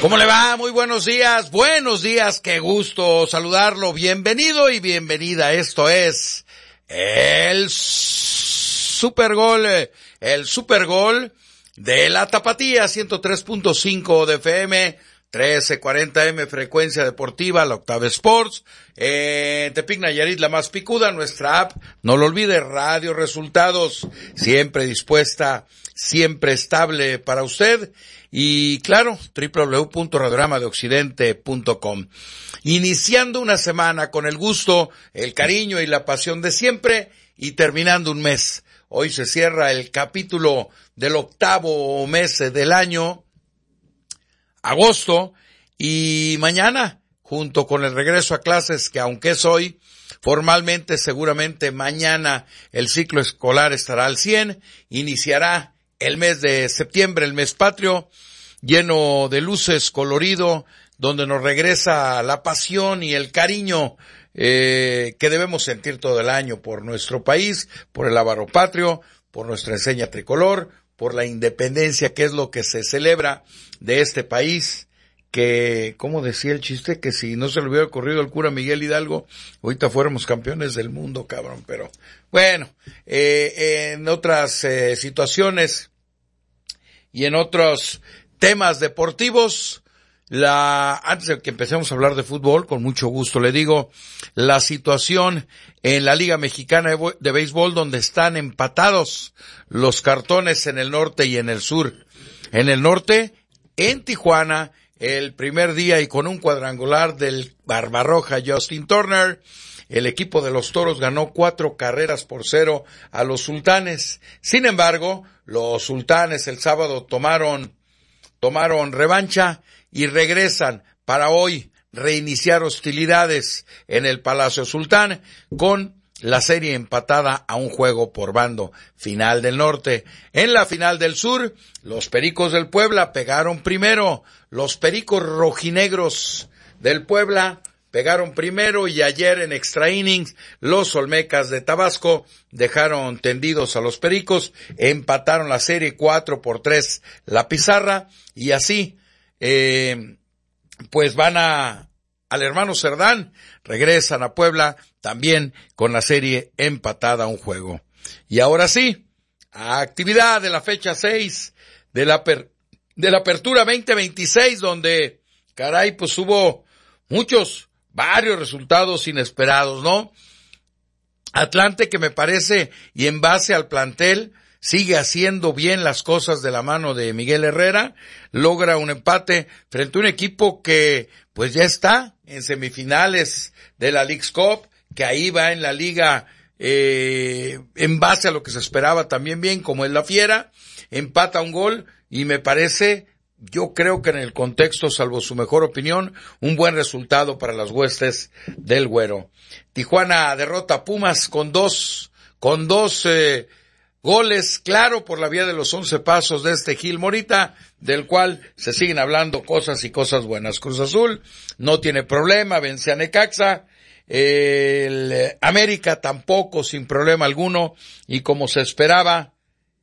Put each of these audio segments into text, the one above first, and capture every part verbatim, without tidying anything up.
¿Cómo le va? Muy buenos días, buenos días, qué gusto saludarlo, bienvenido y bienvenida. Esto es el Supergol, el Supergol de la Tapatía, ciento tres punto cinco de F M, trece cuarenta M, frecuencia deportiva, la Octava Sports, eh, Tepic Nayarit, la más picuda, nuestra app, no lo olvide, Radio Resultados, siempre dispuesta, siempre estable para usted. Y claro, doble u doble u doble u punto radiograma de occidente punto com. Iniciando una semana con el gusto, el cariño y la pasión de siempre y terminando un mes. Hoy se cierra el capítulo del octavo mes del año, agosto, y mañana, junto con el regreso a clases, que aunque es hoy, formalmente seguramente mañana el ciclo escolar estará al cien, iniciará el mes de septiembre, el mes patrio, lleno de luces, colorido, donde nos regresa la pasión y el cariño eh, que debemos sentir todo el año por nuestro país, por el lábaro patrio, por nuestra enseña tricolor, por la independencia, que es lo que se celebra de este país, que, como decía el chiste, que si no se le hubiera ocurrido al cura Miguel Hidalgo, ahorita fuéramos campeones del mundo, cabrón. Pero bueno, eh, en otras eh, situaciones y en otros temas deportivos, la antes de que empecemos a hablar de fútbol, con mucho gusto le digo, la situación en la Liga Mexicana de, de Béisbol, donde están empatados los cartones en el norte y en el sur. En el norte, en Tijuana, el primer día y con un cuadrangular del Barbarroja Justin Turner, el equipo de los Toros ganó cuatro carreras por cero a los Sultanes. Sin embargo, los Sultanes el sábado tomaron, tomaron revancha y regresan para hoy reiniciar hostilidades en el Palacio Sultán con la serie empatada a un juego por bando. Final del norte. En la final del sur, los Pericos del Puebla pegaron primero. Los Pericos rojinegros del Puebla pegaron primero y ayer en extra innings los Olmecas de Tabasco dejaron tendidos a los Pericos, empataron la serie cuatro por tres la pizarra y así eh, pues van a al hermano Cerdán, regresan a Puebla también con la serie empatada a un juego. Y ahora sí, actividad de la fecha seis de la per, de la apertura veinte veintiséis, donde caray pues hubo muchos varios resultados inesperados, ¿no? Atlante, que me parece, y en base al plantel, sigue haciendo bien las cosas de la mano de Miguel Herrera, logra un empate frente a un equipo que pues ya está en semifinales de la Leagues Cup, que ahí va en la liga eh, en base a lo que se esperaba también bien, como es la Fiera, empata un gol y me parece, yo creo que en el contexto, salvo su mejor opinión, un buen resultado para las huestes del Güero. Tijuana derrota a Pumas con dos, con dos eh, goles, claro, por la vía de los once pasos de este Gil Morita, del cual se siguen hablando cosas y cosas buenas. Cruz Azul no tiene problema, vence a Necaxa, el América tampoco sin problema alguno, y como se esperaba,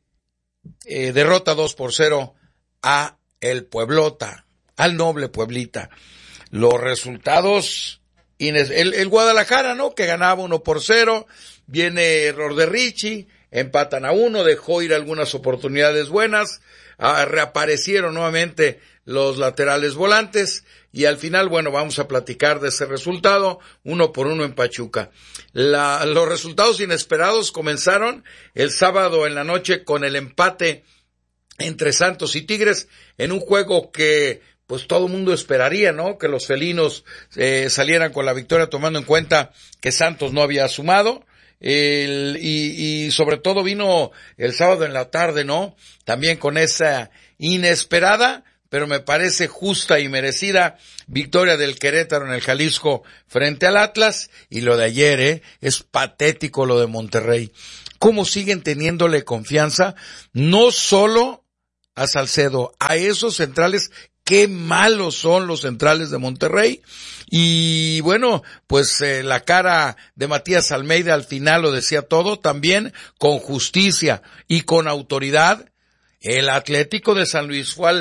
eh, derrota dos por cero a el Pueblota, al noble Pueblita. Los resultados, ines- el, el Guadalajara, ¿no?, que ganaba uno por cero, viene error de Richie, empatan a uno, dejó ir algunas oportunidades buenas, ah, reaparecieron nuevamente los laterales volantes, y al final, bueno, vamos a platicar de ese resultado, uno por uno en Pachuca. La, los resultados inesperados comenzaron el sábado en la noche con el empate entre Santos y Tigres, en un juego que pues todo el mundo esperaría, ¿no?, que los felinos eh, salieran con la victoria, tomando en cuenta que Santos no había sumado. El, y, y sobre todo vino el sábado en la tarde, ¿no?, también con esa inesperada, pero me parece justa y merecida victoria del Querétaro en el Jalisco frente al Atlas. Y lo de ayer, ¿eh?, es patético lo de Monterrey. ¿Cómo siguen teniéndole confianza? No solo a Salcedo, a esos centrales, qué malos son los centrales de Monterrey. Y bueno, pues eh, la cara de Matías Almeida al final lo decía todo, también con justicia y con autoridad. El Atlético de San Luis fue al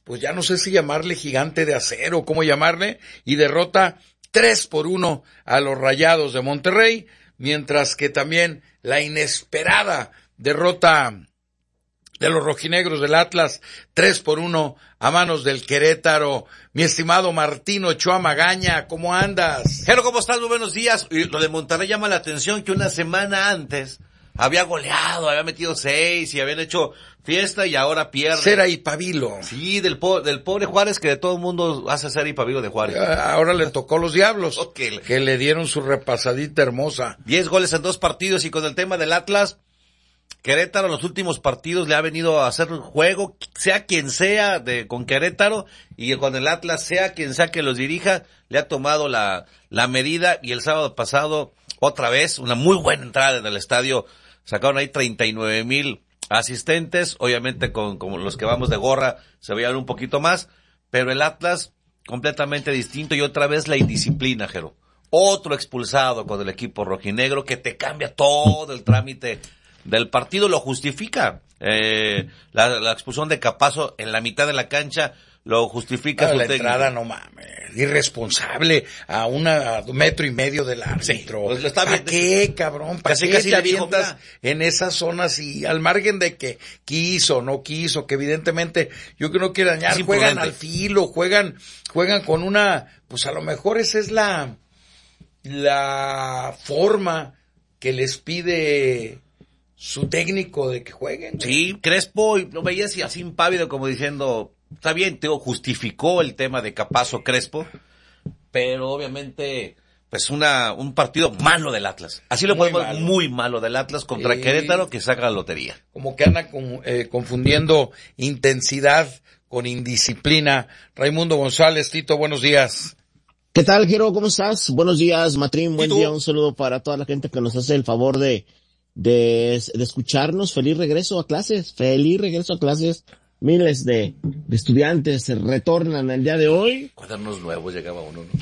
pues ya no sé si llamarle gigante de acero, cómo llamarle, y derrota tres por uno a los Rayados de Monterrey, mientras que también la inesperada derrota de los rojinegros del Atlas, tres por uno a manos del Querétaro. Mi estimado Martín Ochoa Magaña, ¿cómo andas? Jero, ¿cómo estás? Muy buenos días. Y lo de Monterrey llama la atención que una semana antes había goleado, había metido seis y habían hecho fiesta y ahora pierde. Cera y Pavilo. Sí, del, po del pobre Juárez, que de todo el mundo hace Cera y Pavilo de Juárez. Ahora le tocó los Diablos, okay. que le dieron su repasadita hermosa. Diez goles en dos partidos, y con el tema del Atlas, Querétaro en los últimos partidos le ha venido a hacer juego, sea quien sea de con Querétaro, y con el Atlas, sea quien sea que los dirija, le ha tomado la, la medida, y el sábado pasado, otra vez, una muy buena entrada en el estadio, sacaron ahí treinta y nueve mil asistentes, obviamente con, con los que vamos de gorra se veían un poquito más, pero el Atlas completamente distinto, y otra vez la indisciplina, Jero. Otro expulsado con el equipo rojinegro que te cambia todo el trámite del partido, lo justifica. Eh, la, la expulsión de Capazo en la mitad de la cancha lo justifica. No, su la técnico. entrada, no mames, irresponsable a, una, a un metro y medio del árbitro. Sí, pues lo está ¿Para viendo. qué, cabrón? ¿Para Casi, qué casi te le dijo, avientas mira, en esas zonas? Y al margen de que quiso, no quiso, que evidentemente yo que no quiero dañar, juegan al filo, juegan, juegan con una, pues a lo mejor esa es la, la forma que les pide su técnico de que jueguen. Sí, Crespo, lo veía así, así impávido, como diciendo, está bien, Teo, justificó el tema de Capazo Crespo, pero obviamente, pues una, un partido malo del Atlas. Así lo Muy podemos, malo. muy malo del Atlas contra Eh, Querétaro, que saca la lotería. Como que anda con, eh, confundiendo intensidad con indisciplina. Raimundo González, Tito, buenos días. ¿Qué tal, Jero? ¿Cómo estás? Buenos días, Matrín, buen día, un saludo para toda la gente que nos hace el favor de De, de escucharnos. Feliz regreso a clases, feliz regreso a clases. Miles de, de estudiantes retornan el día de hoy. Cuadernos nuevos, llegaba uno, ¿no?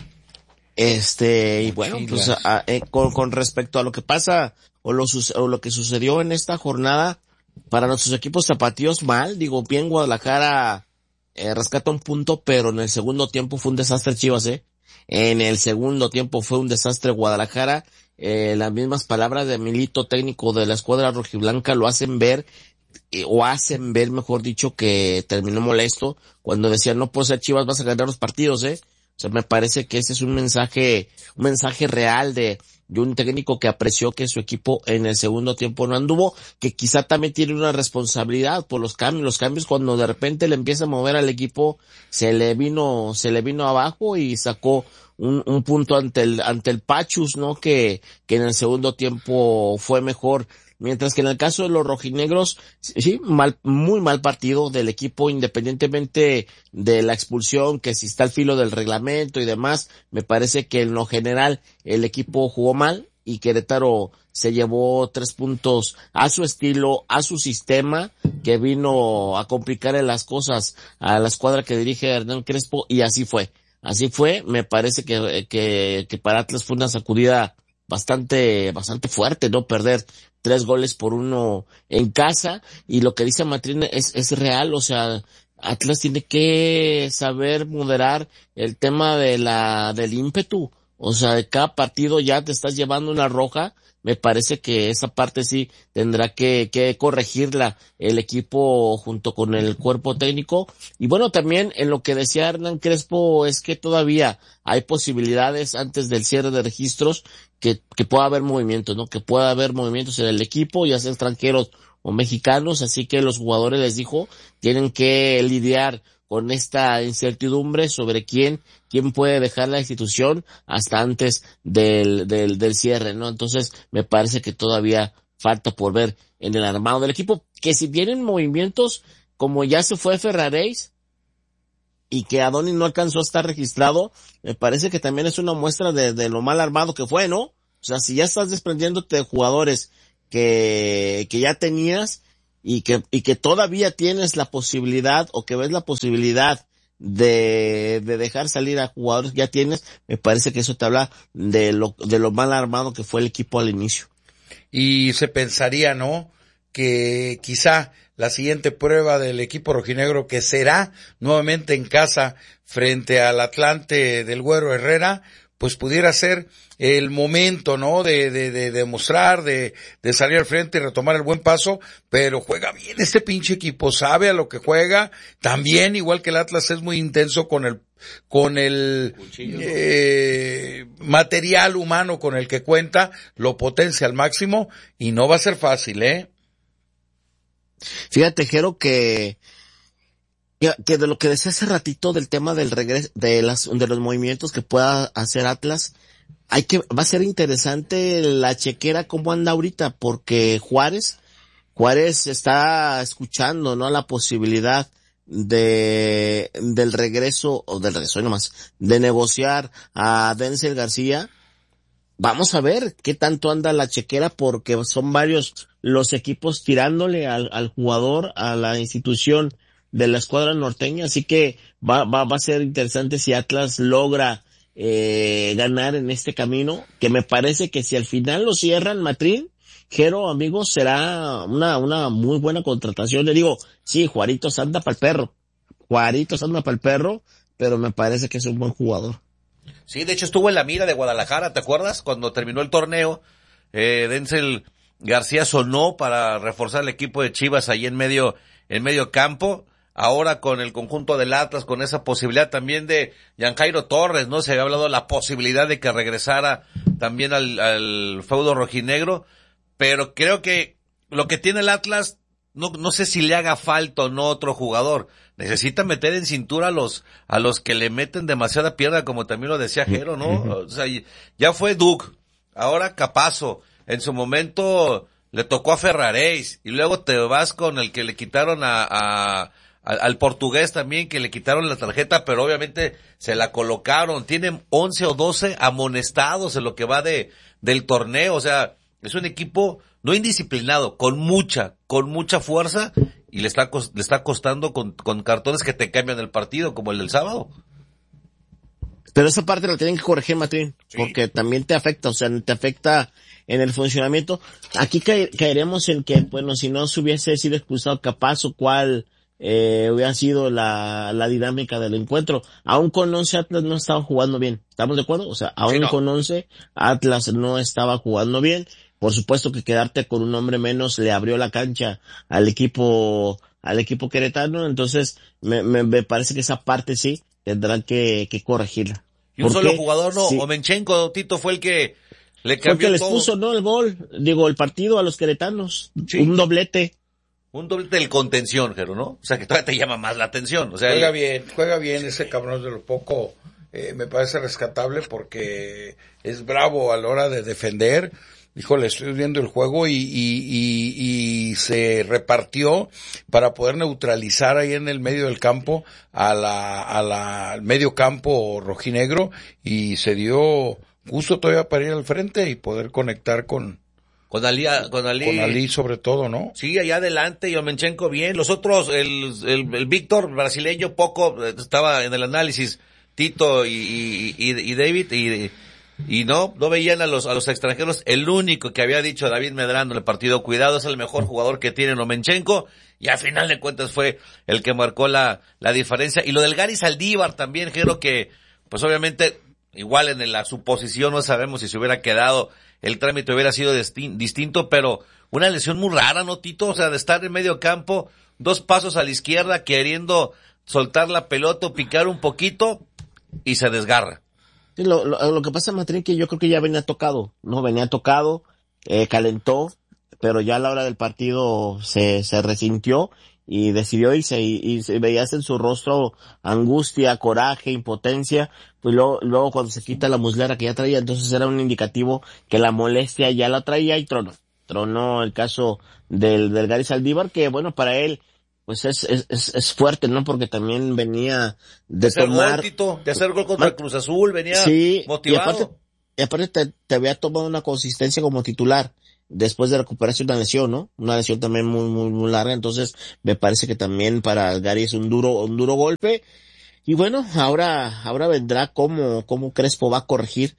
Este, y bueno, pues a, a, eh, con, con respecto a lo que pasa o lo, o lo que sucedió en esta jornada para nuestros equipos tapatíos, mal, digo, bien Guadalajara eh, rescata un punto, pero en el segundo tiempo fue un desastre Chivas, eh. En el segundo tiempo fue un desastre Guadalajara. Eh, las mismas palabras de Milito, técnico de la escuadra rojiblanca, lo hacen ver, eh, o hacen ver, mejor dicho, que terminó molesto cuando decía, no por ser Chivas vas a ganar los partidos, eh. O sea, me parece que ese es un mensaje, un mensaje real de, de un técnico que apreció que su equipo en el segundo tiempo no anduvo, que quizá también tiene una responsabilidad por los cambios, los cambios cuando de repente le empieza a mover al equipo, se le vino, se le vino abajo y sacó un, un punto ante el, ante el Pachus, ¿no? Que, que en el segundo tiempo fue mejor. Mientras que en el caso de los rojinegros, sí, mal, muy mal partido del equipo, independientemente de la expulsión, que si está al filo del reglamento y demás, me parece que en lo general el equipo jugó mal y Querétaro se llevó tres puntos a su estilo, a su sistema, que vino a complicarle las cosas a la escuadra que dirige Hernán Crespo, y así fue. Así fue, me parece que, que, que para Atlas fue una sacudida bastante, bastante fuerte, ¿no? Perder tres goles por uno en casa, y lo que dice Matrín es, es real, o sea, Atlas tiene que saber moderar el tema de la, del ímpetu, o sea, de cada partido ya te estás llevando una roja. Me parece que esa parte sí tendrá que, que corregirla el equipo junto con el cuerpo técnico. Y bueno, también en lo que decía Hernán Crespo es que todavía hay posibilidades antes del cierre de registros que, que pueda haber movimientos, ¿no? Que pueda haber movimientos en el equipo, ya sea extranjeros o mexicanos. Así que los jugadores, les dijo, tienen que lidiar con esta incertidumbre sobre quién, quién puede dejar la institución hasta antes del, del, del cierre, ¿no? Entonces, me parece que todavía falta por ver en el armado del equipo, que si vienen movimientos, como ya se fue Ferraréis, y que Adonis no alcanzó a estar registrado, me parece que también es una muestra de, de lo mal armado que fue, ¿no? O sea, si ya estás desprendiéndote de jugadores que, que ya tenías, y que, y que todavía tienes la posibilidad, o que ves la posibilidad de, de dejar salir a jugadores que ya tienes, me parece que eso te habla de lo, de lo mal armado que fue el equipo al inicio. Y se pensaría, ¿no?, que quizá la siguiente prueba del equipo rojinegro, que será nuevamente en casa frente al Atlante del Güero Herrera, pues pudiera ser el momento, ¿no? De, de, de demostrar, de, de salir al frente y retomar el buen paso, pero juega bien este pinche equipo, sabe a lo que juega, también igual que el Atlas es muy intenso con el, con el, eh, material humano con el que cuenta, lo potencia al máximo y no va a ser fácil, ¿eh? Fíjate, Jero, que que de lo que decía hace ratito del tema del regreso, de las, de los movimientos que pueda hacer Atlas, hay que, va a ser interesante la chequera cómo anda ahorita, porque Juárez, Juárez está escuchando, ¿no? La posibilidad de, del regreso, o del regreso nomás, de negociar a Denzel García. Vamos a ver qué tanto anda la chequera, porque son varios los equipos tirándole al, al jugador, a la institución de la escuadra norteña, así que va, va, va a ser interesante si Atlas logra eh, ganar en este camino, que me parece que si al final lo cierran, Matrín, Jero, amigos, será una, una muy buena contratación. Le digo, sí, Juaritos anda para el perro, Juaritos anda para el perro, pero me parece que es un buen jugador. Sí, de hecho estuvo en la mira de Guadalajara, ¿te acuerdas? Cuando terminó el torneo, eh, Denzel García sonó para reforzar el equipo de Chivas ahí en medio, en medio campo. Ahora con el conjunto del Atlas, con esa posibilidad también de Gianjairo Torres, ¿no? Se había hablado de la posibilidad de que regresara también al, al feudo rojinegro, pero creo que lo que tiene el Atlas, no, no sé si le haga falta o no otro jugador. Necesita meter en cintura a los, a los que le meten demasiada pierna, como también lo decía Jero, ¿no? O sea, ya fue Duke, ahora Capazo, en su momento le tocó a Ferraréis, y luego te vas con el que le quitaron a, a Al, al portugués también, que le quitaron la tarjeta, pero obviamente se la colocaron. Tienen once o doce amonestados en lo que va de del torneo. O sea, es un equipo no indisciplinado, con mucha, con mucha fuerza, y le está, le está costando con, con cartones que te cambian el partido, como el del sábado. Pero esa parte la tienen que corregir, Matrín, sí, porque también te afecta, o sea, te afecta en el funcionamiento. Aquí ca- caeremos en que, bueno, si no se hubiese sido expulsado Capazo, ¿cuál Eh, hubiera sido la, la dinámica del encuentro? Aún con once Atlas no estaba jugando bien, ¿estamos de acuerdo? O sea, aún sí, no. Con once Atlas no estaba jugando bien. Por supuesto que quedarte con un hombre menos le abrió la cancha al equipo, al equipo queretano, entonces me, me, me parece que esa parte sí tendrán que, que corregirla. Y un solo jugador, no, sí. Omenchenko, Tito, fue el que le cambió todo. Fue el que les puso, ¿no? El gol, digo, el partido a los queretanos, sí. Un doblete. Un doblete del contención, Jero, ¿no? O sea, que todavía te llama más la atención. O sea, juega el... bien, juega bien ese cabrón, de lo poco, eh, me parece rescatable porque es bravo a la hora de defender. Híjole, estoy viendo el juego y, y, y, y se repartió para poder neutralizar ahí en el medio del campo a la, a la, al medio campo rojinegro, y se dio gusto todavía para ir al frente y poder conectar con, Con Ali, con Ali. Con Ali sobre todo, ¿no? Sí, allá adelante, y Omenchenko bien. Los otros, el, el, el Víctor brasileño, poco, estaba en el análisis, Tito y, y, y, y David, y, y no, no veían a los, a los extranjeros. El único que había dicho David Medrano en el partido, cuidado, es el mejor jugador que tiene Omenchenko, y al final de cuentas fue el que marcó la, la diferencia. Y lo del Gary Saldívar también, creo que, pues obviamente, igual en la suposición no sabemos si se hubiera quedado, el trámite hubiera sido distin- distinto, pero una lesión muy rara, ¿no, Tito? O sea, de estar en medio campo, dos pasos a la izquierda, queriendo soltar la pelota o picar un poquito, y se desgarra. Sí, lo, lo, lo que pasa, Matrín, que yo creo que ya venía tocado, ¿no? Venía tocado, eh, calentó, pero ya a la hora del partido se, se resintió y decidió irse, y, y se veías en su rostro angustia, coraje, impotencia, pues luego, luego cuando se quita la muslera que ya traía, entonces era un indicativo que la molestia ya la traía y tronó. Tronó el caso del, del Gary Saldívar, que bueno, para él, pues es, es, es, es fuerte, ¿no? Porque también venía de, de tomar... Gol, Tito, de hacer gol contra el Cruz Azul, venía sí, motivado. Y aparte, y aparte te, te había tomado una consistencia como titular después de recuperarse una lesión, ¿no? Una lesión también muy, muy, muy larga, entonces me parece que también para Gary es un duro, un duro golpe. Y bueno, ahora, ahora vendrá cómo, cómo Crespo va a corregir,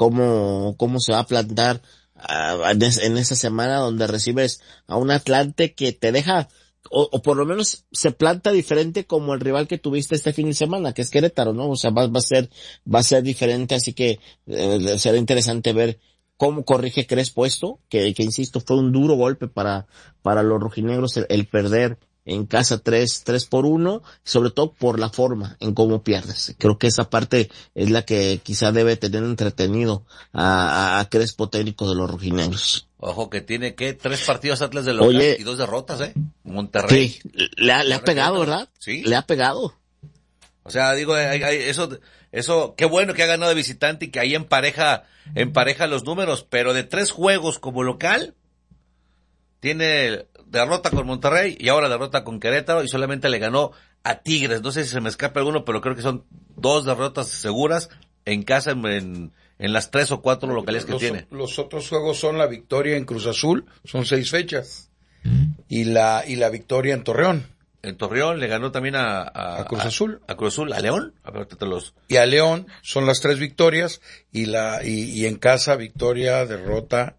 cómo, cómo se va a plantar uh, en, es, en esa semana donde recibes a un Atlante que te deja, o, o por lo menos se planta diferente como el rival que tuviste este fin de semana, que es Querétaro, ¿no? O sea, va, va a ser, va a ser diferente, así que eh, será interesante ver cómo corrige Crespo esto, que, que insisto, fue un duro golpe para, para los rojinegros el, el perder en casa tres, tres por uno, sobre todo por la forma en cómo pierdes. Creo que esa parte es la que quizá debe tener entretenido a, a, a Crespo, técnico de los rojinegros. Ojo que tiene que tres partidos Atlas de local Oye, y dos derrotas, ¿eh? Monterrey. Sí, le ha, le ha pegado, ¿verdad? Sí. Le ha pegado. O sea, digo, hay, hay, eso, eso, qué bueno que ha ganado de visitante y que ahí empareja, empareja los números, pero de tres juegos como local, tiene derrota con Monterrey y ahora derrota con Querétaro y solamente le ganó a Tigres. No sé si se me escapa alguno, pero creo que son dos derrotas seguras en casa en, en, en las tres o cuatro localidades que los, tiene. Los otros juegos son la victoria en Cruz Azul, son seis fechas, y la y la victoria en Torreón. En Torreón le ganó también a, a, a Cruz Azul. A, a Cruz Azul, a León. A ver, te los... Y a León son las tres victorias y la y, y en casa victoria, derrota.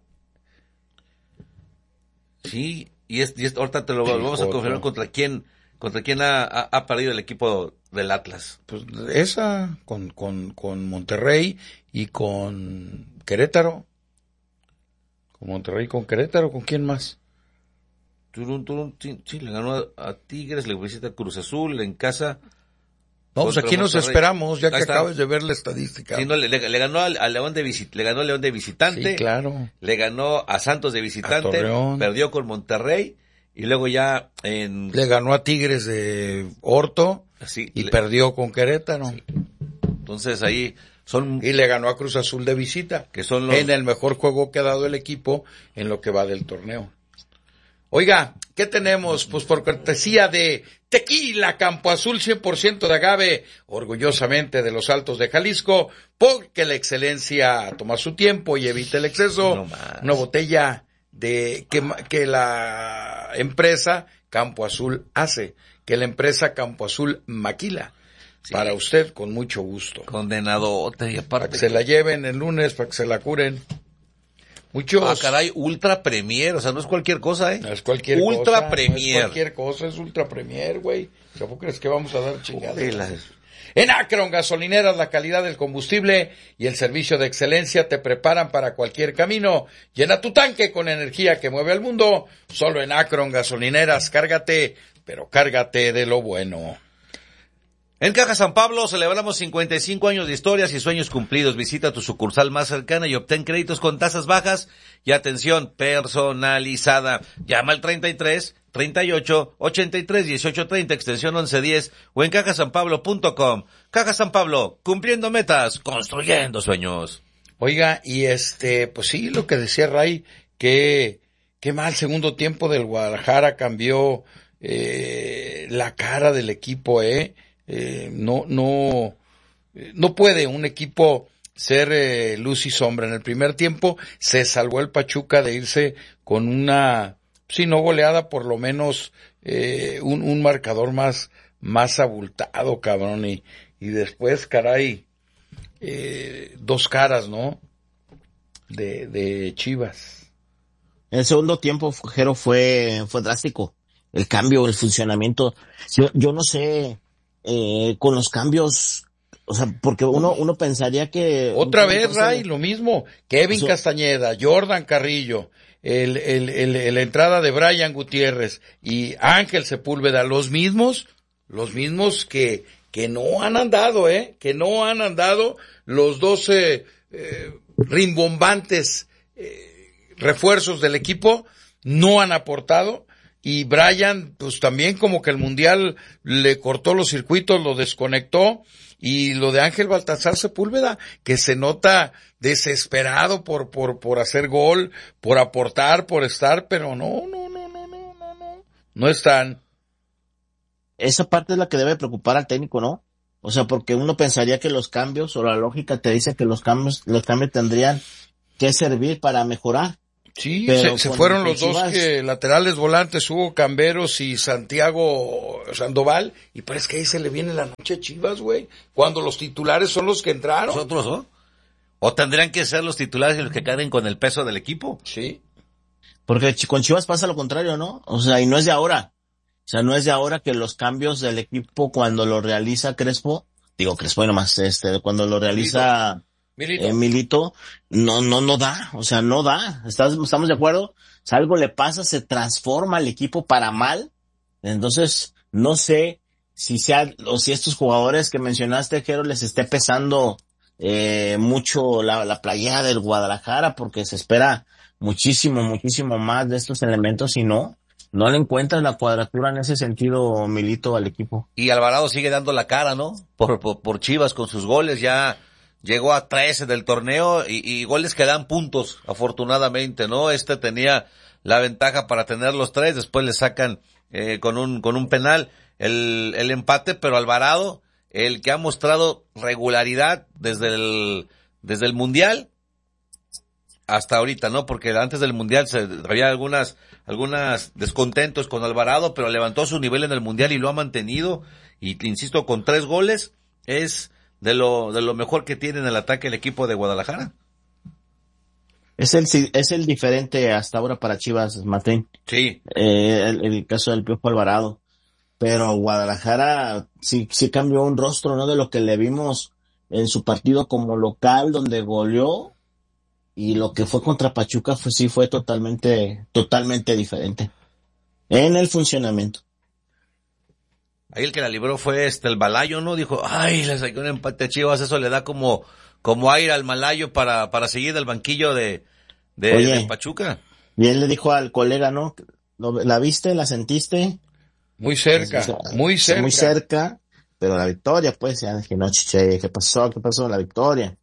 Sí, y es, y es ahorita te lo el vamos otro. a confirmar contra quién contra quién ha, ha, ha perdido el equipo del Atlas. Pues esa con con con Monterrey y con Querétaro. Con Monterrey y con Querétaro, ¿con quién más? Turun, turun, sí, sí, le ganó a, a Tigres, le visita a Cruz Azul en casa. No, pues aquí nos esperamos, ya que está. acabas de ver la estadística. Sí, no, le, le ganó al, al León de visit, le ganó al León de visitante. Sí, claro. Le ganó a Santos de visitante, perdió con Monterrey y luego ya en le ganó a Tigres de Horto sí, y le... perdió con Querétaro. Sí. Entonces ahí son y le ganó a Cruz Azul de visita, que son los... en el mejor juego que ha dado el equipo en lo que va del torneo. Oiga, ¿qué tenemos? Pues por cortesía de Tequila Campo Azul cien por ciento de agave, orgullosamente de los Altos de Jalisco, porque la excelencia toma su tiempo y evita el exceso. No Una botella de que, que la empresa Campo Azul hace, que la empresa Campo Azul maquila. Sí. Para usted, con mucho gusto. Condenadote, y aparte. Para que se la lleven el lunes, para que se la curen. Muchos. Ah, caray, Ultra Premier, o sea, no es cualquier cosa, ¿eh? No es cualquier Ultra cosa. Premier. No es cualquier cosa, es Ultra Premier, güey. ¿Cómo crees que vamos a dar chingadas? Uy, en Akron Gasolineras, la calidad del combustible y el servicio de excelencia te preparan para cualquier camino. Llena tu tanque con energía que mueve al mundo. Solo en Akron Gasolineras, cárgate, pero cárgate de lo bueno. En Caja San Pablo celebramos cincuenta y cinco años de historias y sueños cumplidos. Visita tu sucursal más cercana y obtén créditos con tasas bajas y atención personalizada. Llama al treinta y tres, treinta y ocho, ochenta y tres, dieciocho treinta, extensión once diez o en caja san pablo punto com. Caja San Pablo, cumpliendo metas, construyendo sueños. Oiga, y este, pues sí, lo que decía Ray, que qué mal segundo tiempo del Guadalajara cambió eh, la cara del equipo, eh. Eh, no, no, no puede un equipo ser eh, luz y sombra. En el primer tiempo se salvó el Pachuca de irse con una, si no goleada, por lo menos eh, un, un marcador más, más abultado, cabrón, y, y después, caray, eh, dos caras, ¿no? De, de Chivas. El segundo tiempo, Jero, fue, fue drástico. El cambio, el funcionamiento. Yo, yo no sé, Eh, con los cambios, o sea, porque uno uno pensaría que... Otra vez, Ray, lo mismo. Kevin eso... Castañeda, Jordan Carrillo, el, el, el, el, la entrada de Brian Gutiérrez y Ángel Sepúlveda, los mismos, los mismos que, que no han andado, eh, que no han andado los doce eh, rimbombantes eh, refuerzos del equipo, no han aportado. Y Brian, pues también como que el Mundial le cortó los circuitos, lo desconectó. Y lo de Ángel Baltasar Sepúlveda, que se nota desesperado por, por, por hacer gol, por aportar, por estar, pero no, no, no, no, no, no, no, no están. Esa parte es la que debe preocupar al técnico, ¿no? O sea, porque uno pensaría que los cambios, o la lógica te dice que los cambios, los cambios tendrían que servir para mejorar. Sí, se, se fueron los dos que, laterales volantes, Hugo Camberos y Santiago Sandoval, y parece que ahí se le viene la noche a Chivas, güey, cuando los titulares son los que entraron. ¿Nosotros, no? ¿O tendrían que ser los titulares los que caen con el peso del equipo? Sí. Porque con Chivas pasa lo contrario, ¿no? O sea, y no es de ahora. O sea, no es de ahora que los cambios del equipo cuando lo realiza Crespo, digo Crespo nomás, este, cuando lo realiza Milito, eh, Milito, no, no, no da, o sea, no da. ¿Estás, estamos de acuerdo? O sea, algo le pasa, se transforma el equipo para mal. Entonces, no sé si sea, o si estos jugadores que mencionaste, Jero, les esté pesando eh, mucho la, la playera del Guadalajara, porque se espera muchísimo, muchísimo más de estos elementos, y no, no le encuentras la cuadratura en ese sentido, Milito, al equipo. Y Alvarado sigue dando la cara, ¿no? Por, por, por Chivas con sus goles, ya llegó a trece del torneo y, y goles que dan puntos, afortunadamente, ¿no? Este tenía la ventaja para tener los tres, después le sacan eh, con un con un penal el, el empate, pero Alvarado, el que ha mostrado regularidad desde el desde el Mundial hasta ahorita, ¿no? Porque antes del Mundial se había algunas algunas descontentos con Alvarado, pero levantó su nivel en el Mundial y lo ha mantenido, y insisto, con tres goles es de lo de lo mejor que tiene en el ataque el equipo de Guadalajara. Es el es el diferente hasta ahora para Chivas, Martín. Sí. Eh, el, el caso del Piojo Alvarado. Pero Guadalajara sí, sí cambió un rostro, ¿no? De lo que le vimos en su partido como local, donde goleó, y lo que fue contra Pachuca fue, sí fue totalmente, totalmente diferente en el funcionamiento. Ahí el que la libró fue este el Malayo, ¿no? Dijo, ay, le saqué un empate a Chivas, eso le da como, como aire al Malayo para, para seguir del banquillo de, de, Oye, de Pachuca. Y él le dijo al colega, ¿no? ¿La viste? ¿La sentiste? Muy cerca, O sea, muy cerca. Muy cerca, pero la victoria, pues, ya dije, no, chiche, ¿qué pasó? ¿Qué pasó? La victoria.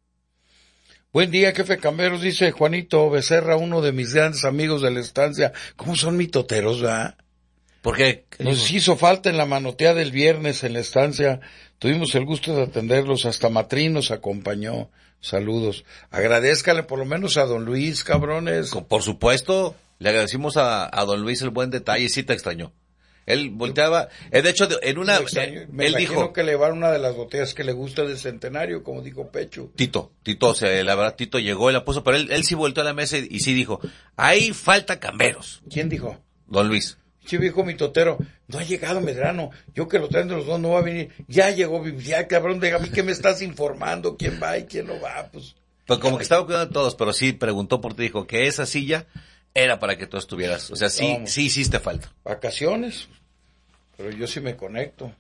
Buen día, jefe Camberos, dice Juanito Becerra, uno de mis grandes amigos de la estancia. ¿Cómo son mitoteros, verdad? Porque nos hizo falta en la manoteada del viernes en la estancia. Tuvimos el gusto de atenderlos, hasta Matrín nos acompañó. Saludos. Agradézcale por lo menos a don Luis, cabrones. Por supuesto, le agradecimos a, a don Luis el buen detalle, sí te extrañó. Él volteaba, de hecho, en una, me, extraño, me él imagino dijo que le van una de las botellas que le gusta de Centenario, como dijo Pecho. Tito, Tito, o sea, la verdad, Tito llegó y la puso, pero él, él sí volteó a la mesa y, y sí dijo, ahí falta Camberos. ¿Quién dijo? Don Luis. Sí, viejo mitotero, no ha llegado Medrano, yo que lo traen de los dos no va a venir, ya llegó, ya cabrón, de a mí que me estás informando, quién va y quién no va, pues. Pues como que estaba cuidando de todos, pero sí preguntó por ti, dijo que esa silla era para que tú estuvieras, o sea, sí, no, sí hiciste falta. Vacaciones, pero yo sí me conecto.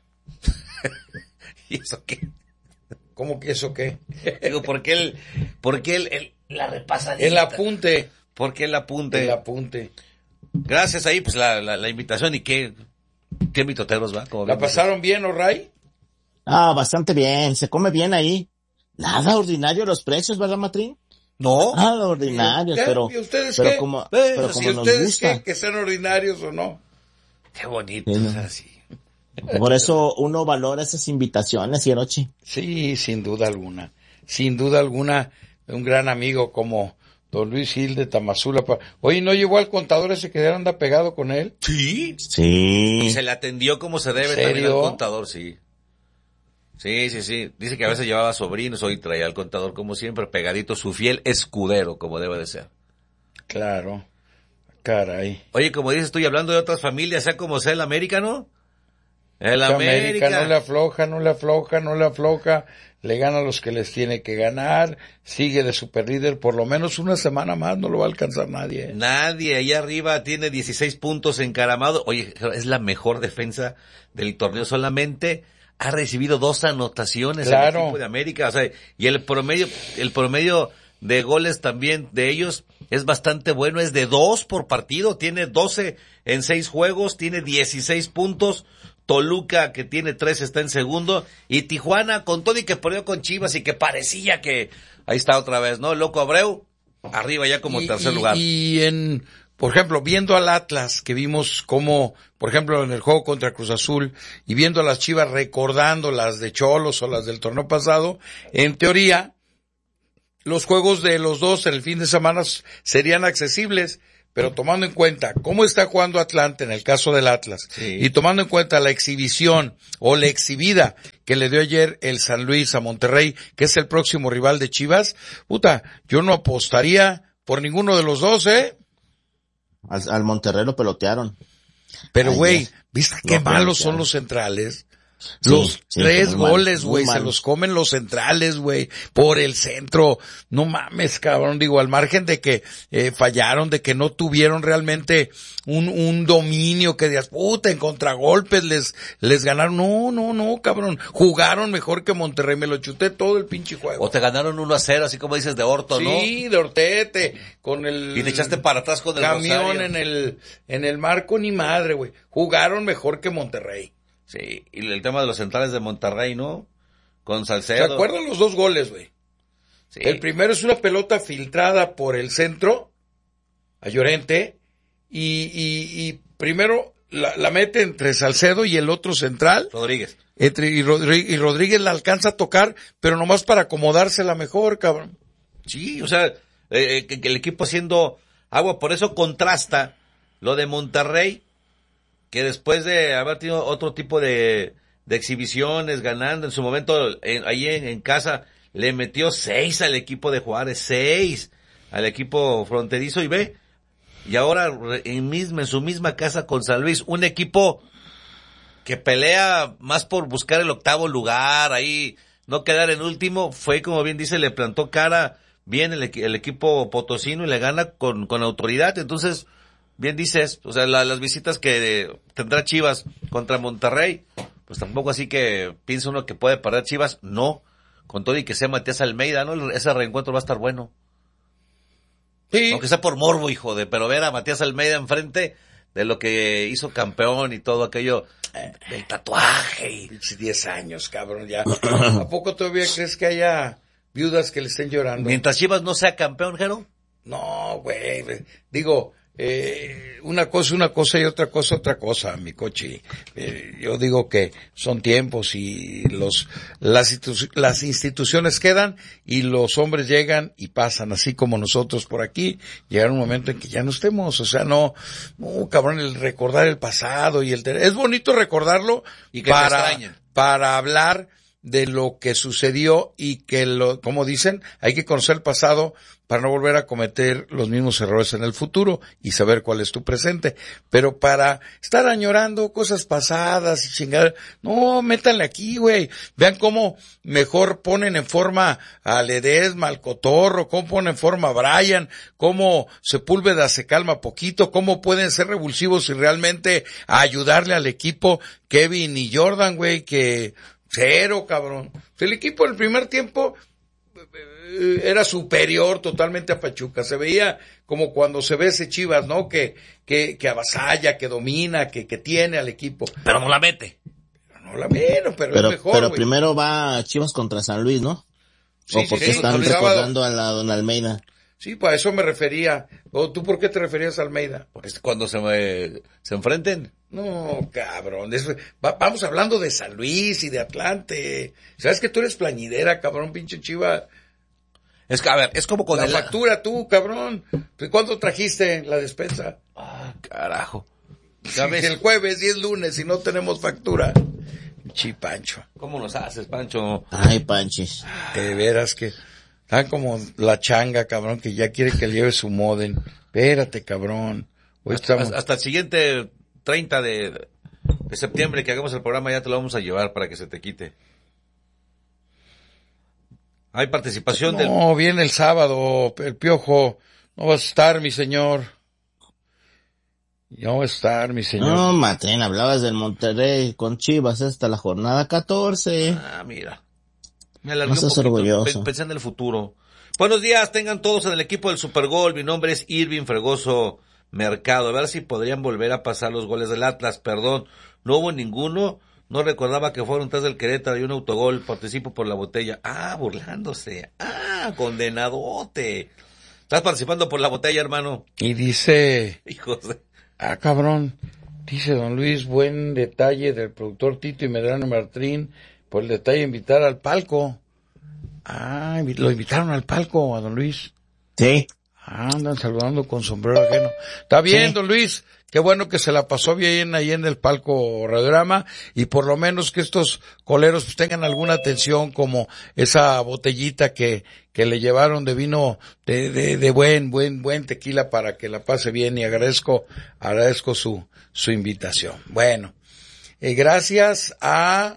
¿Y eso qué? ¿Cómo que eso qué? Digo, porque él, porque él, él la repasadita. El apunte. Porque el apunte. El apunte. Gracias ahí, pues la, la, la invitación y qué, qué mitoteros va. ¿La pasaron bien, O'Ray? Ah, bastante bien, se come bien ahí. Nada ordinario los precios, ¿verdad, Matrín? No. Nada ordinario, pero, ¿Y ustedes pero qué? como, Eh, pero si como nos ustedes gusta. qué, que sean ordinarios o no. Qué bonito, sí, es así. Por eso uno valora esas invitaciones, Hirochi. Sí, sin duda alguna. Sin duda alguna, un gran amigo como don Luis Gil de Tamazula. Oye, ¿no llegó al contador ese que anda pegado con él? Sí. Sí. Y se le atendió como se debe también al contador, sí. Sí, sí, sí. Dice que a veces llevaba sobrinos, hoy traía al contador como siempre, pegadito, su fiel escudero, como debe de ser. Claro. Caray. Oye, como dices tú, y hablando de otras familias, sea como sea el América, ¿no? El América. América no le afloja, no le afloja, no le afloja, le gana a los que les tiene que ganar, sigue de superlíder, por lo menos una semana más no lo va a alcanzar nadie. ¿eh? Nadie, ahí arriba tiene dieciséis puntos encaramado. Oye, es la mejor defensa del torneo, solamente ha recibido dos anotaciones claro. el equipo de América, o sea, y el promedio, el promedio de goles también de ellos es bastante bueno, es de dos por partido, tiene doce en seis juegos, tiene dieciséis puntos. Toluca, que tiene tres, está en segundo, y Tijuana, con todo y que perdió con Chivas y que parecía que ahí está otra vez, ¿no? Loco Abreu, arriba ya como y, tercer y, lugar. Y en, por ejemplo, viendo al Atlas, que vimos como, por ejemplo, en el juego contra Cruz Azul, y viendo a las Chivas recordando las de Cholos o las del torneo pasado, en teoría, los juegos de los dos en el fin de semana serían accesibles. Pero tomando en cuenta cómo está jugando Atlante en el caso del Atlas, sí. y tomando en cuenta la exhibición o la exhibida que le dio ayer el San Luis a Monterrey, que es el próximo rival de Chivas, puta, yo no apostaría por ninguno de los dos, ¿eh? Al, al Monterrey lo pelotearon. Pero güey, ¿viste qué no, malos son los centrales? Los sí, tres sí, goles, güey, se los comen los centrales, güey, por el centro. No mames, cabrón, digo, al margen de que eh, fallaron, de que no tuvieron realmente un un dominio que digas, puta, en contragolpes les les ganaron. No, no, no, cabrón. Jugaron mejor que Monterrey, me lo chuté todo el pinche juego. O te ganaron uno a cero, así como dices de Orto, sí, ¿no? Sí, de Ortete, con el... Y te echaste para atrás con el camión Rosario. en el en el marco, ni madre, güey. Jugaron mejor que Monterrey. Sí, y el tema de los centrales de Monterrey, ¿no? Con Salcedo. ¿Se acuerdan los dos goles, güey? Sí. El primero es una pelota filtrada por el centro, a Llorente, y, y, y primero la, la mete entre Salcedo y el otro central. Rodríguez. Entre, y, Rodríguez, y Rodríguez la alcanza a tocar, pero nomás para acomodársela mejor, cabrón. Sí, o sea, eh, que, que el equipo haciendo agua, por eso contrasta lo de Monterrey, que después de haber tenido otro tipo de, de exhibiciones, ganando en su momento, en, ahí en, en casa, le metió seis al equipo de Juárez, seis al equipo fronterizo, y ve, y ahora en, misma, en su misma casa con San Luis, un equipo que pelea más por buscar el octavo lugar, ahí no quedar en último, fue como bien dice, le plantó cara bien el, el equipo potosino y le gana con, con autoridad, entonces... Bien dices, o sea, la, las visitas que tendrá Chivas contra Monterrey, pues tampoco así que piensa uno que puede perder Chivas, no, con todo y que sea Matías Almeida, ¿no? Ese reencuentro va a estar bueno. Sí. Aunque sea por morbo, hijo de, pero ver a Matías Almeida enfrente de lo que hizo campeón y todo aquello, el tatuaje y... diez años, cabrón, ya. ¿A poco todavía crees que haya viudas que le estén llorando? Mientras Chivas no sea campeón, Jero. No, güey, digo... Eh, una cosa, una cosa y otra cosa, otra cosa, mi coche. Eh, yo digo que son tiempos y los, las, institu- las instituciones quedan y los hombres llegan y pasan, así como nosotros por aquí, llegará un momento en que ya no estemos, o sea, no, no, cabrón, el recordar el pasado y el, es bonito recordarlo y que para, para hablar de lo que sucedió y que lo, como dicen, hay que conocer el pasado para no volver a cometer los mismos errores en el futuro y saber cuál es tu presente. Pero para estar añorando cosas pasadas y chingar, no, métanle aquí, güey. Vean cómo mejor ponen en forma a Ledesma, al Cotorro, cómo ponen en forma a Brian, cómo Sepúlveda se calma poquito, cómo pueden ser revulsivos y realmente ayudarle al equipo Kevin y Jordan, güey, que cero, cabrón. El equipo en el primer tiempo era superior totalmente a Pachuca. Se veía como cuando se ve ese Chivas, ¿no? Que, que, que avasalla, que domina, que, que tiene al equipo. Pero no la mete. Pero no la mete, pero, pero es mejor, Pero wey. Primero va Chivas contra San Luis, ¿no? Sí, o porque sí, están sí, recordando sábado. a la Don Almeida. Sí, pues a eso me refería. ¿O tú por qué te referías a Almeida? Pues cuando se me, se enfrenten. No, cabrón. Eso, va, vamos hablando de San Luis y de Atlante. ¿Sabes que tú eres plañidera, cabrón, pinche Chiva? Es que, a ver, es como con la el... factura tú, cabrón. ¿Cuándo trajiste la despensa? Ah, carajo. ¿Sabes? El jueves y es lunes y no tenemos factura. Chi, Pancho. ¿Cómo nos haces, Pancho? Ay, Panchis. De veras que están como la changa, cabrón, que ya quiere que le lleve su modem. Espérate, cabrón. Hoy hasta, estamos... hasta el siguiente treinta de, de septiembre que hagamos el programa ya te lo vamos a llevar para que se te quite. Hay participación no, del... No, viene el sábado, el Piojo. No va a estar, mi señor. No va a estar, mi señor. No, Matén, hablabas del Monterrey con Chivas hasta la jornada catorce. Ah, mira. Me alargué no un poquito, orgulloso. Pensé en el futuro. Buenos días, tengan todos en el equipo del Supergol. Mi nombre es Irving Fregoso Mercado. A ver si podrían volver a pasar los goles del Atlas. Perdón, no hubo ninguno. No recordaba que fueron tres del Querétaro y un autogol. Participo por la botella. Ah, burlándose. Ah, condenadote. Estás participando por la botella, hermano. Y dice... Hijos de... Ah, cabrón. Dice don Luis, buen detalle del productor Tito y Medrano Martín por el detalle de invitar al palco. Ah, lo invitaron al palco a don Luis. Sí. Ah, andan saludando con sombrero ajeno. Está bien, sí. Don Luis. qué bueno que se la pasó bien ahí en el palco Radiorama y por lo menos que estos coleros pues tengan alguna atención como esa botellita que, que le llevaron de vino de, de, de buen, buen, buen tequila para que la pase bien y agradezco, agradezco su, su invitación. Bueno, eh, gracias a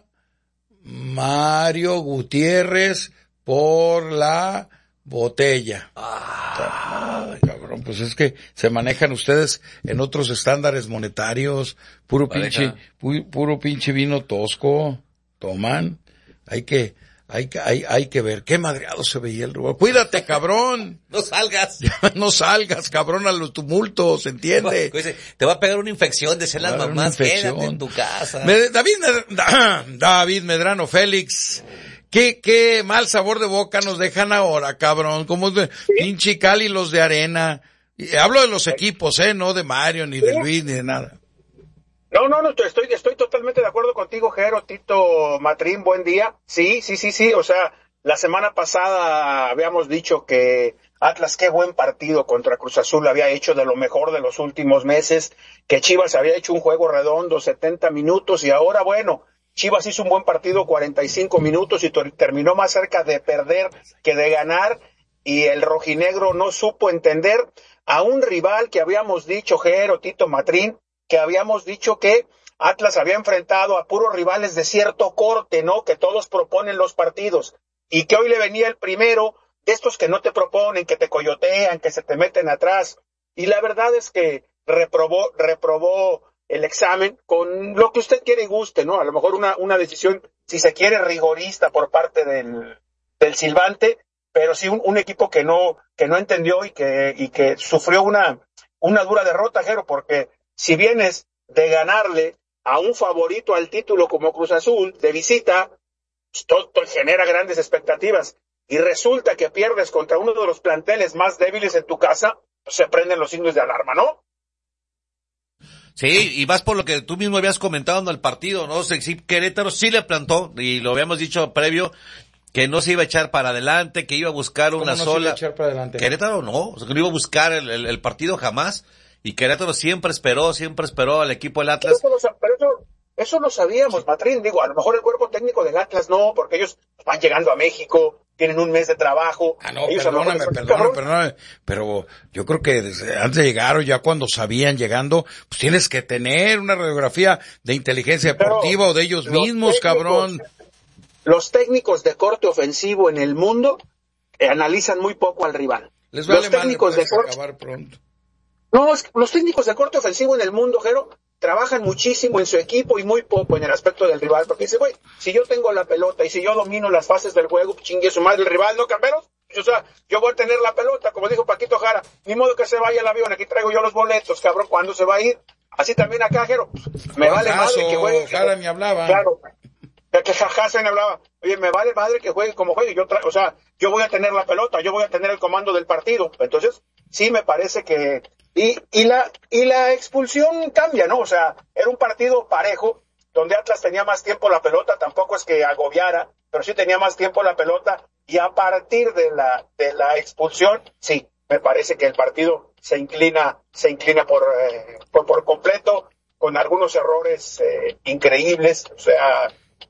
Mario Gutiérrez por la botella. Ay, cabrón, pues es que se manejan ustedes en otros estándares monetarios, puro pinche, pu, puro pinche vino tosco, toman, hay que, hay que, hay, hay que ver, qué madreado se veía el rubor. Cuídate, cabrón. No salgas. No salgas, cabrón, a los tumultos, ¿entiende? Te va a pegar una infección, decían las mamás, quédate en tu casa. David, David Medrano Félix. ¿Qué, qué mal sabor de boca nos dejan ahora, cabrón? Como de ¿Sí? pinche Cali los de arena. Y hablo de los equipos, eh, no de Mario, ni ¿Sí? de Luis, ni de nada. No, no, no, estoy, estoy totalmente de acuerdo contigo, Jero, Tito, Matrín, buen día. Sí, sí, sí, sí, o sea, la semana pasada habíamos dicho que Atlas, qué buen partido contra Cruz Azul había hecho, de lo mejor de los últimos meses, que Chivas había hecho un juego redondo, setenta minutos, y ahora, bueno, Chivas hizo un buen partido, cuarenta y cinco minutos, y terminó más cerca de perder que de ganar, y el rojinegro no supo entender a un rival que habíamos dicho, Jero, Tito, Matrín, que habíamos dicho que Atlas había enfrentado a puros rivales de cierto corte, ¿no? Que todos proponen los partidos, y que hoy le venía el primero de estos que no te proponen, que te coyotean, que se te meten atrás, y la verdad es que reprobó, reprobó el examen con lo que usted quiere y guste, ¿no? A lo mejor una, una decisión, si se quiere, rigorista por parte del, del silbante, pero sí un, un equipo que no, que no entendió y que, y que sufrió una, una dura derrota, Jero, porque si vienes de ganarle a un favorito al título como Cruz Azul, de visita, todo, todo genera grandes expectativas, y resulta que pierdes contra uno de los planteles más débiles en tu casa, pues se prenden los signos de alarma, ¿no? Sí, y vas por lo que tú mismo habías comentado en el partido, ¿no? Sí, Querétaro sí le plantó, y lo habíamos dicho previo, que no se iba a echar para adelante, que iba a buscar una no sola. Se iba a echar para adelante? Querétaro no, o sea, que no iba a buscar el, el, el partido jamás, y Querétaro siempre esperó, siempre esperó al equipo del Atlas. Pero eso, pero eso, eso lo sabíamos, Matrín, digo, a lo mejor el cuerpo técnico del Atlas no, porque ellos van llegando a México, tienen un mes de trabajo. Ah, no, perdóname, perdóname, perdóname, pero yo creo que desde antes de llegar o ya cuando sabían llegando, pues tienes que tener una radiografía de inteligencia deportiva pero o de ellos mismos, cabrón. Los técnicos de corte ofensivo en el mundo eh, analizan muy poco al rival. Les vale los técnicos madre, de corte acabar pronto. No, es que los técnicos de corte ofensivo en el mundo, Jero, trabajan muchísimo en su equipo y muy poco en el aspecto del rival, porque dice, güey, si yo tengo la pelota y si yo domino las fases del juego, chingue su madre el rival, ¿no, camperos? O sea, yo voy a tener la pelota, como dijo Paquito Jara, ni modo que se vaya el avión, aquí traigo yo los boletos, cabrón, ¿cuándo se va a ir? Así también acá, Jero, me vale Caso, madre que juegue. Jara me hablaba. Claro, que Jaja me hablaba, oye, me vale madre que juegue como juegue, yo tra- o sea, yo voy a tener la pelota, yo voy a tener el comando del partido, entonces, sí me parece que Y, y la, y la expulsión cambia, ¿no? O sea, era un partido parejo, donde Atlas tenía más tiempo la pelota, tampoco es que agobiara, pero sí tenía más tiempo la pelota, y a partir de la, de la expulsión, sí, me parece que el partido se inclina, se inclina por, eh, por, por completo, con algunos errores, eh, increíbles, o sea,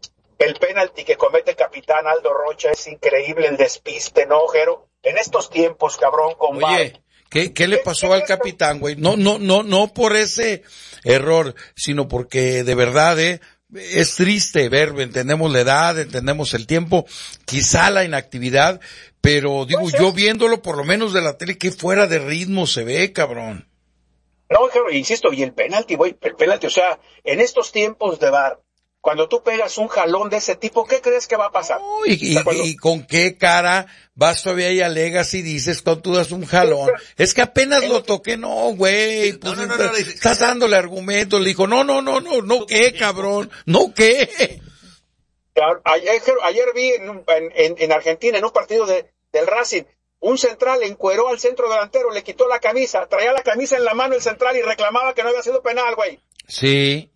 el penalti que comete el capitán Aldo Rocha es increíble, el despiste, ¿no, Jero? En estos tiempos, cabrón, con Oye, ¿qué, qué le pasó al capitán, güey? No, no, no, no por ese error, sino porque de verdad, eh, es triste ver, entendemos la edad, entendemos el tiempo, quizá la inactividad, pero digo, yo viéndolo por lo menos de la tele, que fuera de ritmo se ve, cabrón. No, Jero, insisto, y el penalti, güey, el penalti, o sea, en estos tiempos de V A R, cuando tú pegas un jalón de ese tipo, ¿qué crees que va a pasar? Oh, y, y, o sea, cuando... y con qué cara vas todavía y alegas y dices, cuando tú das un jalón. Es que apenas lo toqué, no, güey. Pues, no, no, no, no, estás dándole argumentos. Le dijo, no, no, no, no, no, ¿qué, cabrón? No, ¿qué? Ayer, ayer vi en, en, en Argentina, en un partido de, del Racing, un central encueró al centro delantero, le quitó la camisa, traía la camisa en la mano el central y reclamaba que no había sido penal, güey. Sí.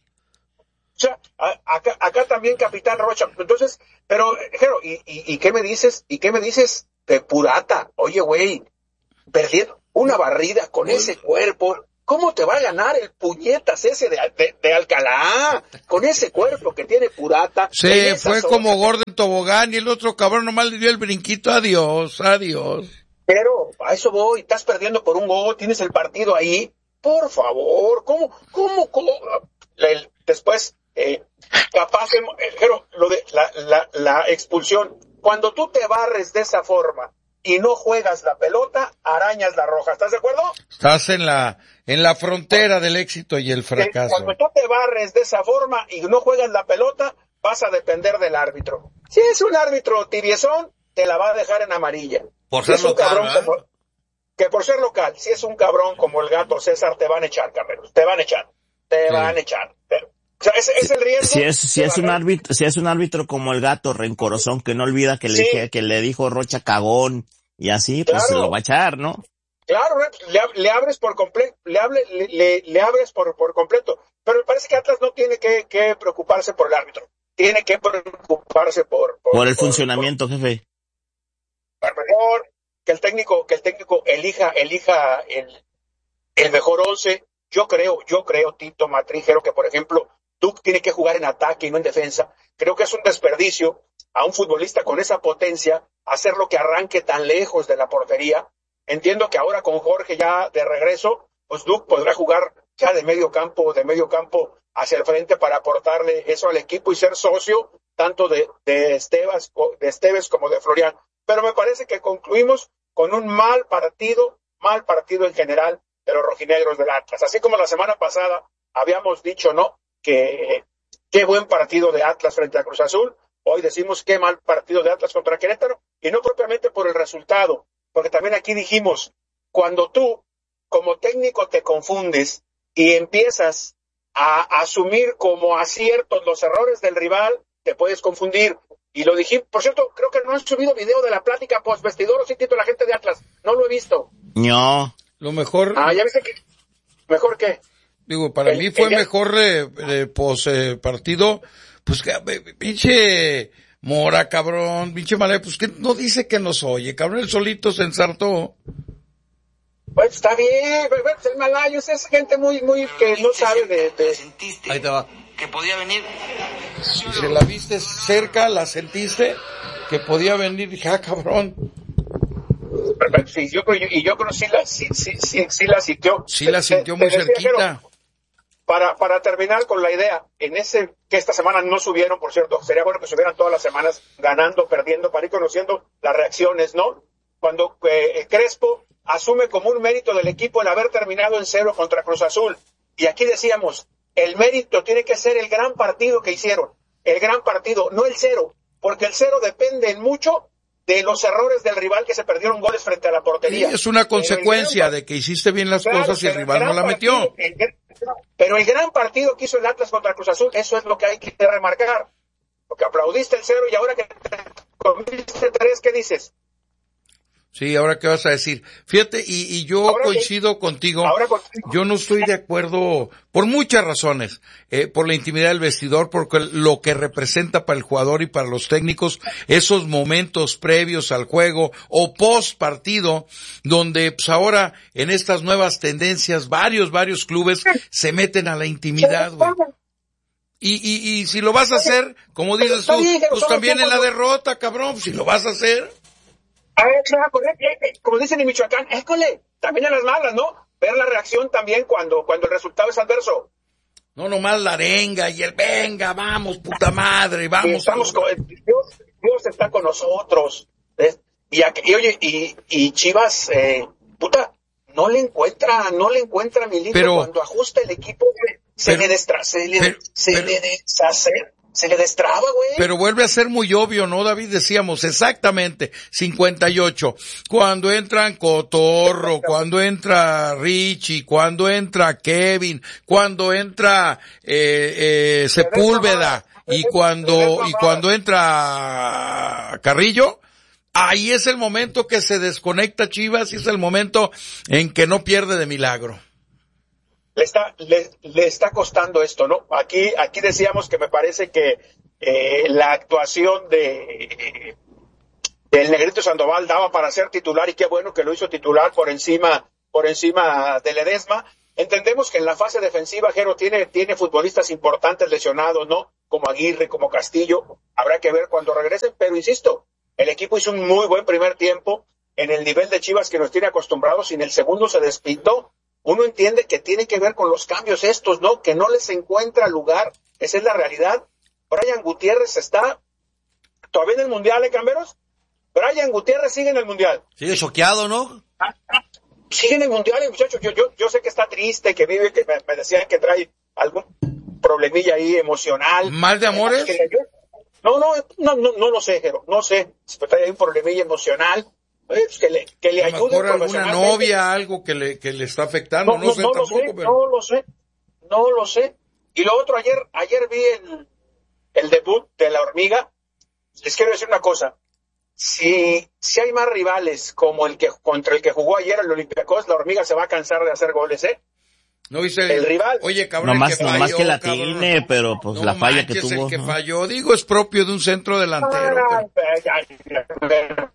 O sea, acá, acá también Capitán Rocha. Entonces, pero, Jero, ¿y, y, ¿y qué me dices? ¿Y qué me dices de Purata? Oye, güey, perder una barrida con ese cuerpo, ¿Cómo te va a ganar el puñetas ese de, de, de Alcalá? Con ese cuerpo que tiene Purata. Se fue como gordo en tobogán y el otro cabrón nomás le dio el brinquito. Adiós, adiós. Pero a eso voy, estás perdiendo por un gol, tienes el partido ahí. Por favor, ¿cómo, cómo, cómo? El, después, eh, capaz, de, pero lo de la, la, la expulsión. Cuando tú te barres de esa forma y no juegas la pelota, arañas la roja. ¿Estás de acuerdo? Estás en la, en la frontera del éxito y el fracaso. Cuando tú te barres de esa forma y no juegas la pelota, vas a depender del árbitro. Si es un árbitro tibiezón, te la va a dejar en amarilla. Por ser si es local, un cabrón como, que por ser local, si es un cabrón como el gato César, te van a echar, Carreros. Te van a echar. Te sí. van a echar. Te, o sea, es, es el riesgo. Si es, si es un árbitro, si es un árbitro como el gato rencorosón que no olvida que le sí. dije, que le dijo Rocha cagón y así, pues claro. se lo va a echar, ¿no? Claro, le, le abres por completo, le, hable, le, le, le abres por, por completo. Pero me parece que Atlas no tiene que, que preocuparse por el árbitro. Tiene que preocuparse por... Por, por el por, funcionamiento, por, jefe. Por mejor, que el técnico, que el técnico elija, elija el, el mejor once. Yo creo, yo creo, Tito Matrígero, que por ejemplo, Duke tiene que jugar en ataque y no en defensa. Creo que es un desperdicio a un futbolista con esa potencia hacerlo que arranque tan lejos de la portería. Entiendo que ahora con Jorge ya de regreso, pues Duke podrá jugar ya de medio campo, de medio campo hacia el frente para aportarle eso al equipo y ser socio tanto de, de Estevas, de Esteves como de Florian. Pero me parece que concluimos con un mal partido, mal partido en general de los rojinegros del Atlas. Así como la semana pasada habíamos dicho, ¿no?, que qué buen partido de Atlas frente a Cruz Azul. Hoy decimos qué mal partido de Atlas contra Querétaro, y no propiamente por el resultado, porque también aquí dijimos, cuando tú como técnico te confundes y empiezas a asumir como aciertos los errores del rival, te puedes confundir. Y lo dijimos, por cierto, creo que no han subido video de la plática post vestidor, o sí, Tito, la gente de Atlas, no lo he visto. No. Lo mejor. Ah, ya viste que, ¿mejor qué? Digo, para el, mí fue mejor eh, eh, post eh, partido, pues que, eh, pinche Mora, cabrón, pinche Malé, pues que no dice que nos oye, cabrón, él solito se ensartó. Pues está bien, pero el Malayo es gente muy, muy, que no sabe de, de... Ahí te va. Que podía venir. Si se la viste cerca, la sentiste, que podía venir, dije, ah, cabrón. Sí, yo, y yo creo que sí la, sí, sí, sí, sí la sintió. Sí la sintió muy decía, cerquita. Pero, para, para terminar con la idea, en ese, que esta semana no subieron, por cierto, sería bueno que subieran todas las semanas, ganando, perdiendo, para ir conociendo las reacciones, ¿no? Cuando eh, Crespo asume como un mérito del equipo el haber terminado en cero contra Cruz Azul. Y aquí decíamos, el mérito tiene que ser el gran partido que hicieron. El gran partido, no el cero. Porque el cero depende en mucho de los errores del rival, que se perdieron goles frente a la portería. Sí, es una consecuencia gran, de que hiciste bien las claro, cosas y el rival no la metió. Partido, el, pero el gran partido que hizo el Atlas contra Cruz Azul, eso es lo que hay que remarcar. Porque aplaudiste el cero y ahora que te comiste tres, ¿qué dices? Sí, ahora qué vas a decir. Fíjate, y, y yo ahora coincido que, contigo, contigo, yo no estoy de acuerdo por muchas razones, eh, por la intimidad del vestidor, porque lo que representa para el jugador y para los técnicos esos momentos previos al juego o post partido, donde pues ahora en estas nuevas tendencias varios, varios clubes se meten a la intimidad, güey. Y, y, y si lo vas a hacer, como dices tú, pues también en la derrota, cabrón, si lo vas a hacer. A ver, como dicen en Michoacán, école, también en las malas, ¿no? Ver la reacción también cuando, cuando el resultado es adverso. No nomás la arenga y el venga, vamos, puta madre, vamos. Estamos con, Dios, Dios está con nosotros. ¿Eh? Y, y oye, y, y Chivas, eh, puta, no le encuentra, no le encuentra mi libro pero, cuando ajusta el equipo, se pero, le destra, se le, pero, se pero, le deshace. Se le destraba, güey. Pero vuelve a ser muy obvio, ¿no, David? Decíamos exactamente cincuenta y ocho. Cuando entran Cotorro, cuando entra Richie, cuando entra Kevin, cuando entra eh, eh, Sepúlveda y cuando y cuando entra Carrillo, ahí es el momento que se desconecta Chivas y es el momento en que no pierde de milagro. Le está, le, le está costando esto, ¿no? Aquí, aquí decíamos que me parece que eh, la actuación de del Negrito Sandoval daba para ser titular, y qué bueno que lo hizo titular por encima, por encima de Ledesma. Entendemos que en la fase defensiva, Jero, tiene, tiene futbolistas importantes lesionados, ¿no? Como Aguirre, como Castillo. Habrá que ver cuando regresen, pero insisto, el equipo hizo un muy buen primer tiempo en el nivel de Chivas que nos tiene acostumbrados y en el segundo se despintó. Uno entiende que tiene que ver con los cambios estos, ¿no? Que no les encuentra lugar. Esa es la realidad. Brian Gutiérrez está todavía en el Mundial, ¿eh, Camberos? Brian Gutiérrez sigue en el Mundial. Sigue choqueado, ¿no? Sigue en el Mundial, el muchacho. Yo, yo, yo sé que está triste, que vive, que me, me decían que trae algún problemilla ahí emocional. ¿Mal de amores? No, no, no, no, no lo sé, Jero. No sé. Si trae ahí un problemilla emocional. Pues que le, que le a lo ayude. Mejor alguna novia, algo que le, que le está afectando, no, no, no sé no tampoco, lo sé, pero... No lo sé, no lo sé. Y lo otro, ayer, ayer vi el, el debut de la Hormiga. Les quiero decir una cosa. Si, si hay más rivales como el que, contra el que jugó ayer el Olympiacos, la Hormiga se va a cansar de hacer goles, ¿eh? No dice el rival. Oye, cabrón, no más que, falló, más que la cabrón, tiene, pero pues no la falla que tuvo. El que ¿no? falló, digo, es propio de un centro delantero. Ah, pero...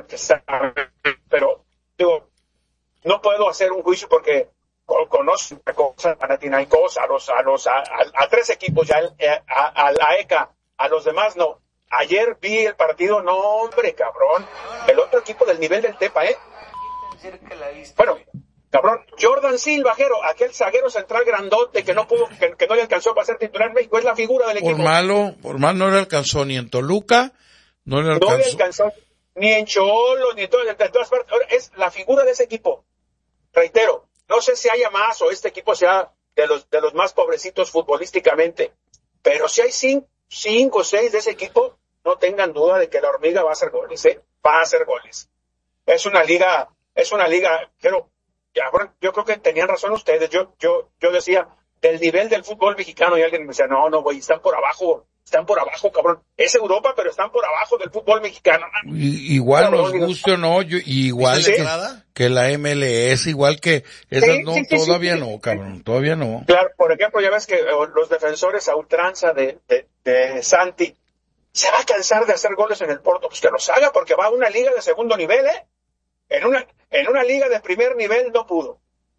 pero, digo, no puedo hacer un juicio porque conozco a Panathinaikos, a los, a los, a, a, a tres equipos ya, a, a la E C A, a los demás no. Ayer vi el partido, no hombre, cabrón, el otro equipo del nivel del Tepa, eh. Bueno, cabrón, Jordan Silva, Jero, aquel zaguero central grandote que no pudo, que, que no le alcanzó para ser titular en México, es la figura del equipo. Por malo, por mal no le alcanzó ni en Toluca, no le alcanzó. No le alcanzó ni en Cholos, ni en, todo, en todas partes. Ahora es la figura de ese equipo. Reitero, no sé si haya más o este equipo sea de los, de los más pobrecitos futbolísticamente, pero si hay cinco, cinco o seis de ese equipo, no tengan duda de que la Hormiga va a hacer goles, ¿eh? Va a hacer goles. Es una liga, es una liga, pero ya, bueno, yo creo que tenían razón ustedes. Yo, yo, yo decía, del nivel del fútbol mexicano, y alguien me decía, no, no, güey, están por abajo, están por abajo, cabrón. Es Europa, pero están por abajo del fútbol mexicano. Y, igual cabrón, nos guste o no, yo, igual ¿sí? que, que la M L S, igual que esas, sí, no, sí, sí, todavía sí, no, cabrón, todavía no. Claro, por ejemplo, ya ves que los defensores a ultranza de, de, de Santi, se va a cansar de hacer goles en el Porto, pues que los haga, porque va a una liga de segundo nivel, ¿eh? En una, en una liga de primer nivel no pudo.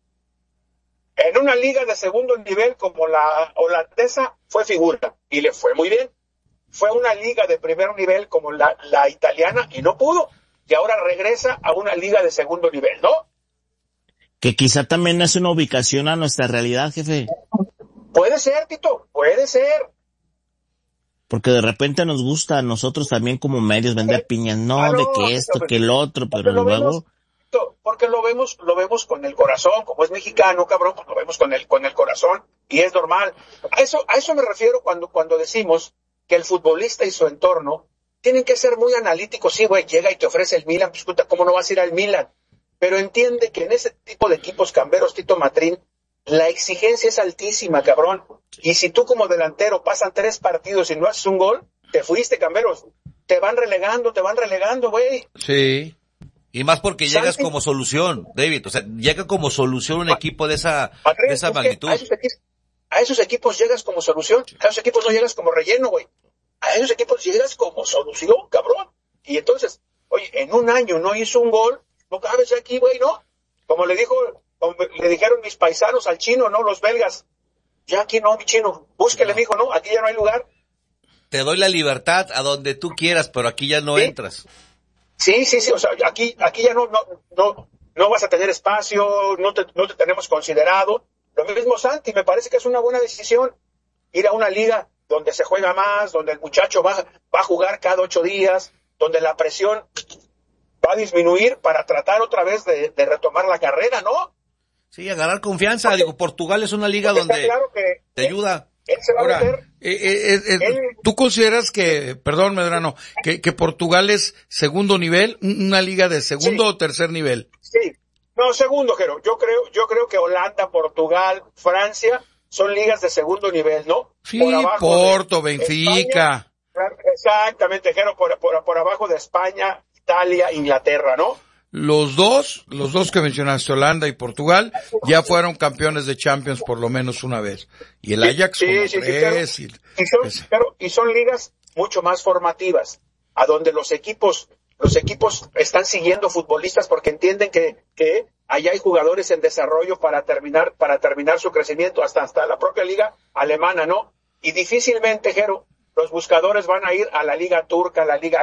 En una liga de segundo nivel como la holandesa fue figura y le fue muy bien. Fue una liga de primer nivel como la, la italiana y no pudo. Y ahora regresa a una liga de segundo nivel, ¿no? Que quizá también es una ubicación a nuestra realidad, jefe. Puede ser, Tito, puede ser. Porque de repente nos gusta a nosotros también como medios vender piñas, no, ah, no de que esto, no, que el otro, pero lo luego... Vemos, porque lo vemos, lo vemos con el corazón, como es mexicano, cabrón, pues lo vemos con el, con el corazón, y es normal. A eso, a eso me refiero cuando, cuando decimos que el futbolista y su entorno tienen que ser muy analíticos. Sí, güey, llega y te ofrece el Milan, pues puta, ¿cómo no vas a ir al Milan? Pero entiende que en ese tipo de equipos camberos, Tito Matrín, la exigencia es altísima, cabrón. Y si tú como delantero pasan tres partidos y no haces un gol, te fuiste, camberos. Te van relegando, te van relegando, güey. Sí. Y más porque ¿Santi? Llegas como solución, David. O sea, llega como solución un equipo de esa, Andrés, de esa es magnitud. A esos, equipos, a esos equipos llegas como solución. A esos equipos no llegas como relleno, güey. A esos equipos llegas como solución, cabrón. Y entonces, oye, en un año no hizo un gol, no cabes aquí, güey, ¿no? Como le dijo, como le dijeron mis paisanos al chino, ¿no? Los belgas. Ya aquí no, mi chino. Búsquele, no. mijo, ¿no? Aquí ya no hay lugar. Te doy la libertad a donde tú quieras, pero aquí ya no ¿Sí? entras. Sí, sí, sí, o sea, aquí, aquí ya no, no, no, no vas a tener espacio, no te, no te tenemos considerado. Lo mismo Santi, me parece que es una buena decisión ir a una liga donde se juega más, donde el muchacho va, va a jugar cada ocho días, donde la presión va a disminuir para tratar otra vez de, de retomar la carrera, ¿no? Sí, agarrar confianza. Porque, digo, Portugal es una liga donde claro que, te ayuda. Él se va Ahora, a meter. Eh, eh, eh, él... ¿Tú consideras que, perdón Medrano, que, que Portugal es segundo nivel, una liga de segundo sí. o tercer nivel? Sí, no, segundo, Jero. Yo creo, yo creo que Holanda, Portugal, Francia son ligas de segundo nivel, ¿no? Sí, por Porto, de Benfica. España, exactamente, Jero, por, por, por abajo de España, Italia, Inglaterra, ¿no? Los dos, los dos que mencionaste, Holanda y Portugal, ya fueron campeones de Champions por lo menos una vez. Y el Ajax sí, como sí, tres. Sí, y, son, es... pero, y son ligas mucho más formativas, a donde los equipos, los equipos están siguiendo futbolistas porque entienden que, que allá hay jugadores en desarrollo para terminar, para terminar su crecimiento, hasta, hasta la propia liga alemana, ¿no? Y difícilmente, Jero, los buscadores van a ir a la liga turca, a la liga